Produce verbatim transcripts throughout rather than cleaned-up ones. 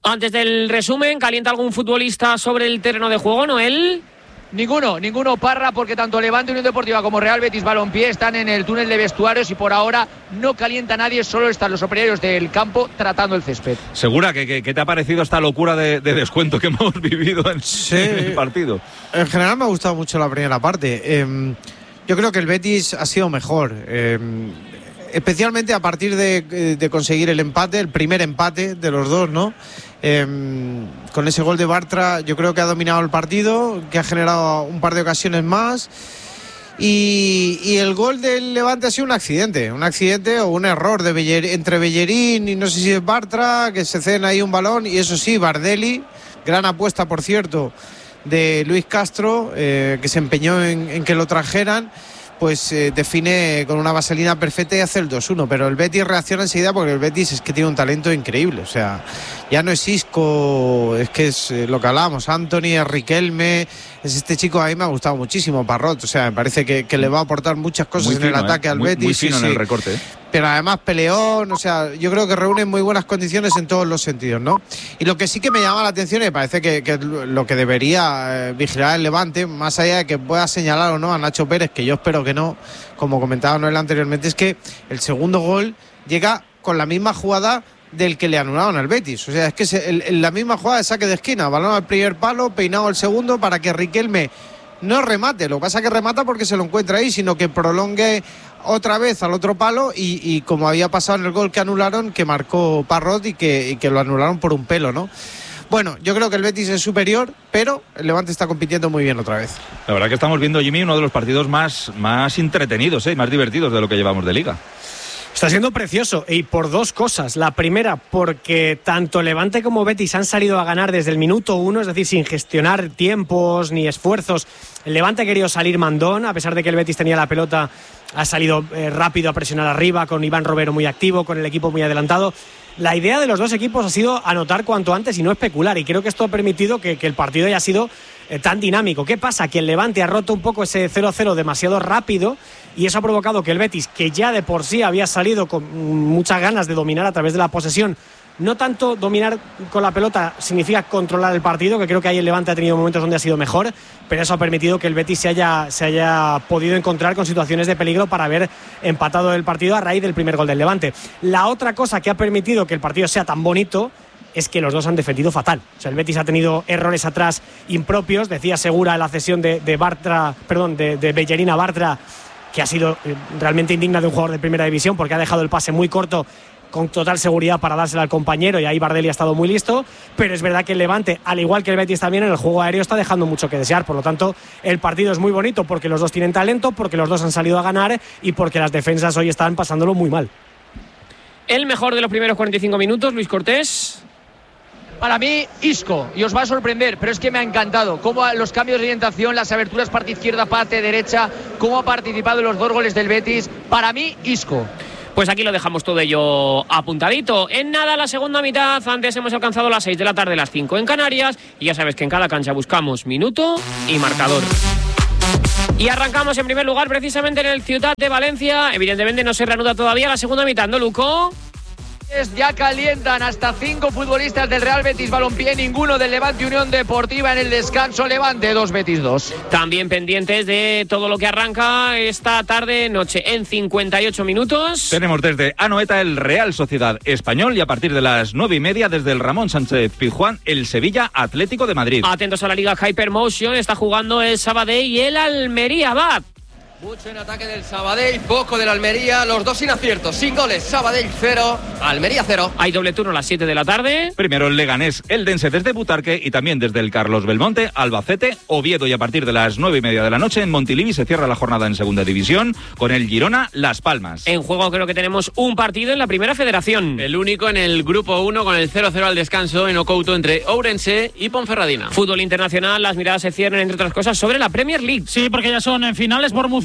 Antes del resumen, ¿calienta algún futbolista sobre el terreno de juego, Noel? Ninguno, ninguno, Parra, porque tanto Levante Unión Deportiva como Real Betis Balompié están en el túnel de vestuarios y por ahora no calienta nadie, solo están los operarios del campo tratando el césped. Segura, ¿qué, qué, qué te ha parecido esta locura de, de descuento que hemos vivido en, sí, en el partido? En general me ha gustado mucho la primera parte. Eh, yo creo que el Betis ha sido mejor, eh, especialmente a partir de, de conseguir el empate, el primer empate de los dos, ¿no? Eh, con ese gol de Bartra yo creo que ha dominado el partido, que ha generado un par de ocasiones más y, y el gol del Levante ha sido un accidente, un accidente o un error de Beller, entre Bellerín y no sé si es Bartra, que se ceden ahí un balón y eso sí, Bardelli, gran apuesta por cierto de Luis Castro, eh, que se empeñó en, en que lo trajeran, pues eh, define con una vaselina perfecta y hace el dos uno, pero el Betis reacciona enseguida porque el Betis es que tiene un talento increíble, o sea, ya no es Isco, es que es eh, lo que hablábamos, Anthony, es Riquelme, es este chico, a mí me ha gustado muchísimo, Parrot, o sea, me parece que, que le va a aportar muchas cosas muy en fino, el ataque eh, al muy, Betis. Muy fino sí, en sí. el recorte, ¿eh? Pero además peleón, o sea, yo creo que reúne muy buenas condiciones en todos los sentidos, ¿no? Y lo que sí que me llama la atención y me parece que, que lo que debería eh, vigilar el Levante, más allá de que pueda señalar o no a Nacho Pérez, que yo espero que no, como comentaba Noel anteriormente, es que el segundo gol llega con la misma jugada del que le anularon al Betis, o sea, es que es el, el, la misma jugada de saque de esquina, balón al primer palo, peinado al segundo para que Riquelme no remate, lo que pasa es que remata porque se lo encuentra ahí, sino que prolongue otra vez al otro palo y, y como había pasado en el gol que anularon, que marcó Parrot y que, y que lo anularon por un pelo, ¿no? Bueno, yo creo que el Betis es superior, pero el Levante está compitiendo muy bien otra vez. La verdad que estamos viendo, Jimmy, uno de los partidos más, más entretenidos, ¿eh? Más divertidos de lo que llevamos de Liga. Está siendo precioso y por dos cosas. La primera, porque tanto Levante como Betis han salido a ganar desde el minuto uno, es decir, sin gestionar tiempos ni esfuerzos. El Levante ha querido salir mandón, a pesar de que el Betis tenía la pelota, ha salido eh, rápido a presionar arriba, con Iván Robero muy activo, con el equipo muy adelantado. La idea de los dos equipos ha sido anotar cuanto antes y no especular, y creo que esto ha permitido que, que el partido haya sido eh, tan dinámico. ¿Qué pasa? Que el Levante ha roto un poco ese cero cero demasiado rápido y eso ha provocado que el Betis, que ya de por sí había salido con muchas ganas de dominar a través de la posesión, no tanto dominar con la pelota significa controlar el partido, que creo que ahí el Levante ha tenido momentos donde ha sido mejor, pero eso ha permitido que el Betis se haya, se haya podido encontrar con situaciones de peligro para haber empatado el partido a raíz del primer gol del Levante. La otra cosa que ha permitido que el partido sea tan bonito es que los dos han defendido fatal. O sea, el Betis ha tenido errores atrás impropios, decía Segura en la cesión de, de Bartra, perdón, de, de Bellerín a Bartra, que ha sido realmente indigna de un jugador de primera división porque ha dejado el pase muy corto con total seguridad para dársela al compañero y ahí Bardelli ha estado muy listo, pero es verdad que el Levante, al igual que el Betis también, en el juego aéreo está dejando mucho que desear, por lo tanto el partido es muy bonito porque los dos tienen talento, porque los dos han salido a ganar y porque las defensas hoy están pasándolo muy mal. El mejor de los primeros cuarenta y cinco minutos, Luis Cortés. Para mí, Isco, y os va a sorprender, pero es que me ha encantado cómo los cambios de orientación, las aberturas parte izquierda, parte derecha, cómo ha participado en los dos goles del Betis. Para mí, Isco. Pues aquí lo dejamos todo ello apuntadito. En nada, la segunda mitad. Antes hemos alcanzado las seis de la tarde, las cinco en Canarias. Y ya sabes que en cada cancha buscamos minuto y marcador. Y arrancamos en primer lugar precisamente en el Ciutat de Valencia. Evidentemente no se reanuda todavía la segunda mitad, ¿no, Luco? Ya calientan hasta cinco futbolistas del Real Betis Balompié, ninguno del Levante Unión Deportiva en el descanso. Levante dos, Betis dos. También pendientes de todo lo que arranca esta tarde, noche, en cincuenta y ocho minutos. Tenemos desde Anoeta el Real Sociedad Español y a partir de las nueve y media desde el Ramón Sánchez Pizjuán el Sevilla Atlético de Madrid. Atentos a la Liga Hypermotion, está jugando el Sabadell y el Almería. Va. Mucho en ataque del Sabadell, poco del Almería, los dos sin aciertos, sin goles. Sabadell cero, Almería cero. Hay doble turno a las siete de la tarde. Primero el Leganés, el Dense desde Butarque y también desde el Carlos Belmonte, Albacete, Oviedo, y a partir de las nueve y media de la noche en Montilivi se cierra la jornada en segunda división con el Girona Las Palmas. En juego creo que tenemos un partido en la primera federación. El único en el grupo uno con el cero cero al descanso en Ocouto entre Ourense y Ponferradina. Fútbol internacional, las miradas se cierran entre otras cosas sobre la Premier League. Sí, porque ya son en finales. Bournemouth uno,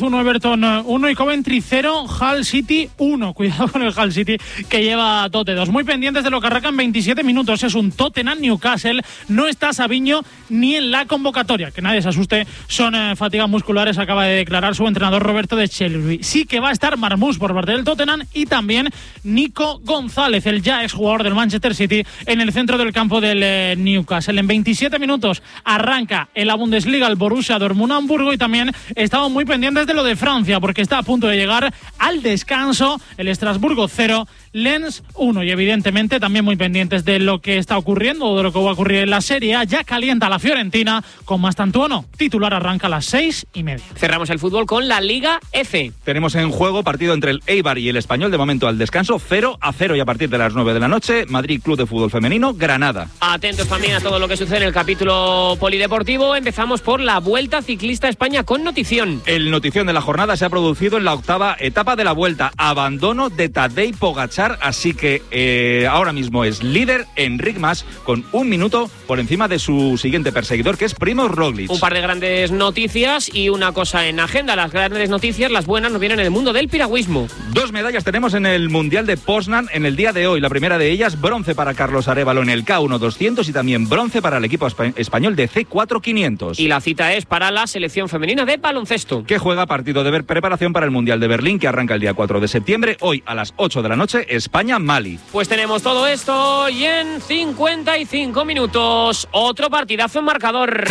uno, Everton uno y Coventry cero, Hull City uno. Cuidado con el Hull City que lleva Tote dos. Muy pendientes de lo que arrancan veintisiete minutos. Es un Tottenham Newcastle. No está Sabiño ni en la convocatoria. Que nadie se asuste. Son eh, fatigas musculares. Acaba de declarar su entrenador Roberto de Chelby. Sí que va a estar Marmús por parte del Tottenham y también Nico González, el ya exjugador del Manchester City, en el centro del campo del eh, Newcastle. En veintisiete minutos arranca en la Bundesliga el Borussia Dortmund-Hamburgo y también estamos muy pendientes de lo de Francia porque está a punto de llegar al descanso el Estrasburgo cero, Lens uno y evidentemente también muy pendientes de lo que está ocurriendo o de lo que va a ocurrir en la Serie A. Ya calienta la Fiorentina con Mastantuono. Titular arranca a las seis y media. Cerramos el fútbol con la Liga F. Tenemos en juego partido entre el Eibar y el Español, de momento al descanso, cero a cero y a partir de las nueve de la noche, Madrid Club de Fútbol Femenino, Granada. Atentos también a todo lo que sucede en el capítulo polideportivo. Empezamos por la Vuelta Ciclista a España con notición. El notición de la jornada se ha producido en la octava etapa de la Vuelta. Abandono de Tadej Pogačar, así que eh, ahora mismo es líder Enric Mas con un minuto por encima de su siguiente perseguidor, que es Primož Roglič. Un par de grandes noticias y una cosa en agenda. Las grandes noticias, las buenas, nos vienen en el mundo del piragüismo. Dos medallas tenemos en el Mundial de Poznan en el día de hoy. La primera de ellas, bronce para Carlos Arévalo en el K uno doscientos y también bronce para el equipo espa- español de C cuatro quinientos. Y la cita es para la selección femenina de baloncesto, que juega partido de preparación para el Mundial de Berlín, que arranca el día cuatro de septiembre, hoy a las ocho de la noche, España-Mali. Pues tenemos todo esto y en cincuenta y cinco minutos otro partidazo en marcador.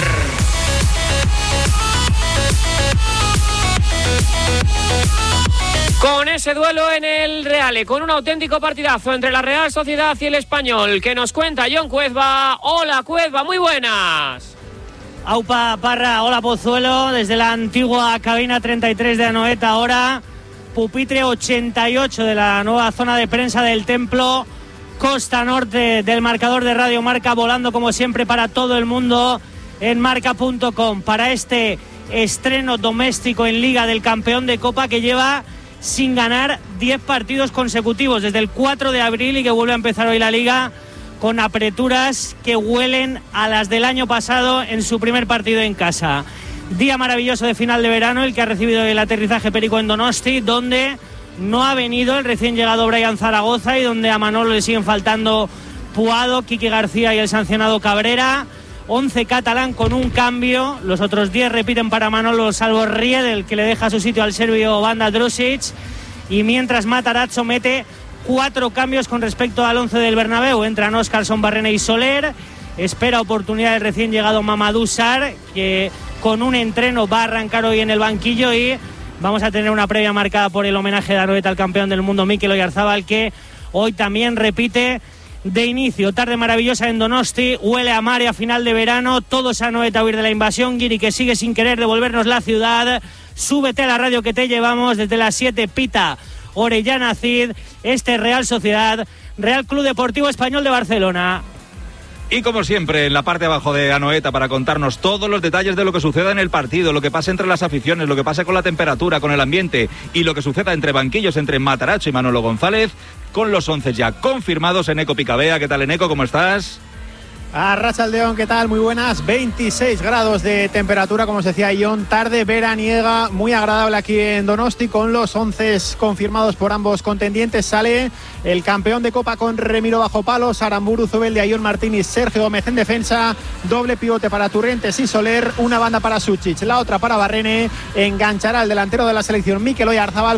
Con ese duelo en el Reale, con un auténtico partidazo entre la Real Sociedad y el Español, que nos cuenta John Cuezba. Hola Cuezba, muy buenas. Aupa Parra, hola Pozuelo, desde la antigua cabina treinta y tres de Anoeta, ahora pupitre ochenta y ocho de la nueva zona de prensa del Templo, costa norte del marcador de Radio Marca, volando como siempre para todo el mundo en marca punto com, para este estreno doméstico en Liga del campeón de Copa que lleva sin ganar diez partidos consecutivos desde el cuatro de abril y que vuelve a empezar hoy la Liga con apreturas que huelen a las del año pasado en su primer partido en casa. Día maravilloso de final de verano el que ha recibido el aterrizaje Perico en Donosti, donde no ha venido el recién llegado Brian Zaragoza y donde a Manolo le siguen faltando Puado, Quique García y el sancionado Cabrera. once catalán con un cambio, los otros diez repiten para Manolo salvo Riedel, que le deja su sitio al serbio Banda Drusic, y mientras Matarazzo mete cuatro cambios con respecto al once del Bernabéu. Entran Óscarson, Barrena y Soler, espera oportunidad el recién llegado Mamadou Sarr, que con un entreno va a arrancar hoy en el banquillo, y vamos a tener una previa marcada por el homenaje de Anoeta al campeón del mundo Mikel Oyarzábal, que hoy también repite de inicio. Tarde maravillosa en Donosti, huele a mar y a final de verano, todos a Anoeta a huir de la invasión. Guiri, que sigue sin querer devolvernos la ciudad. Súbete a la radio que te llevamos desde las siete, pita Orellana Cid, este Real Sociedad, Real Club Deportivo Español de Barcelona. Y como siempre, en la parte de abajo de Anoeta, para contarnos todos los detalles de lo que suceda en el partido, lo que pasa entre las aficiones, lo que pasa con la temperatura, con el ambiente y lo que suceda entre banquillos, entre Matarazzo y Manolo González, con los once ya confirmados. Eneco Picabea. ¿Qué tal, Eneco? ¿Cómo estás? Arratsaldeon, ¿qué tal? Muy buenas. veintiséis grados de temperatura, como os decía John, tarde veraniega, muy agradable aquí en Donosti, con los once confirmados por ambos contendientes. Sale el campeón de Copa con Remiro bajo palos, Aramburu, Zubeldia, Ion Martínez, Sergio Gómez en defensa, doble pivote para Turrentes y Soler, una banda para Suchic, la otra para Barrene. Enganchará el delantero de la selección Mikel Oyarzábal